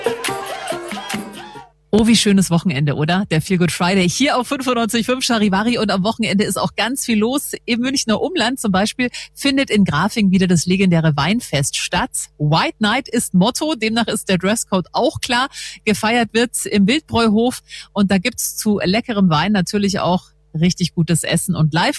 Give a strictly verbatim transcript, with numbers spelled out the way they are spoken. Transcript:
Oh, wie schönes Wochenende, oder? Der Feel Good Friday hier auf fünfundneunzig Komma fünf Charivari, und am Wochenende ist auch ganz viel los. Im Münchner Umland zum Beispiel findet in Grafing wieder das legendäre Weinfest statt. White Night ist Motto, demnach ist der Dresscode auch klar. Gefeiert wird im Wildbräuhof, und da gibt's zu leckerem Wein natürlich auch richtig gutes Essen und live